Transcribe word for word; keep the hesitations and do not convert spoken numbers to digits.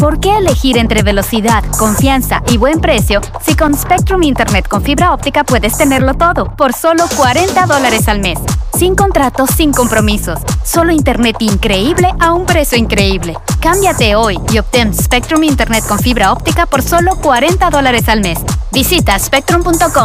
¿Por qué elegir entre velocidad, confianza y buen precio si con Spectrum Internet con fibra óptica puedes tenerlo todo por solo cuarenta dólares al mes? Sin contratos, sin compromisos. Solo internet increíble a un precio increíble. Cámbiate hoy y obtén Spectrum Internet con fibra óptica por solo cuarenta dólares al mes. Visita spectrum punto com.